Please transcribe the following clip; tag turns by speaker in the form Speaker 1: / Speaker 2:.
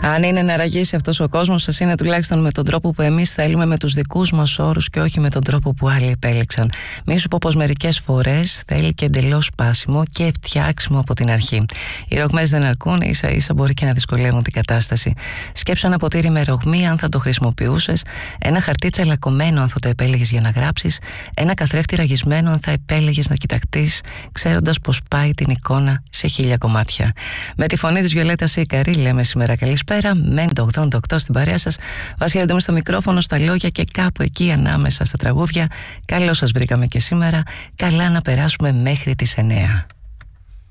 Speaker 1: Αν είναι να ραγίσει αυτός ο κόσμος, σας είναι τουλάχιστον με τον τρόπο που εμείς θέλουμε, με τους δικούς μας όρους και όχι με τον τρόπο που άλλοι επέλεξαν. Μη σου πω πως μερικές φορές θέλει και εντελώς σπάσιμο και φτιάξιμο από την αρχή. Οι ρογμές δεν αρκούν, ίσα ίσα μπορεί και να δυσκολεύουν την κατάσταση. Σκέψου ένα ποτήρι με ρογμή, αν θα το χρησιμοποιούσες, ένα χαρτί τσαλακωμένο, αν θα το επέλεγες για να γράψεις, ένα καθρέφτη ραγισμένο, αν θα επέλεγες να κοιταχτείς, ξέροντας πως πάει την εικόνα σε 1000 κομμάτια. Με τη φωνή της Βιολέτας Σίκαρη λέμε σήμερα καλησπέρα. Μένει το 88 στην παρέα σας. Βασίλη Αντώνη στο μικρόφωνο, στα λόγια και κάπου εκεί ανάμεσα στα τραγούδια. Καλώς σας βρήκαμε και σήμερα. Καλά να περάσουμε μέχρι τις 9.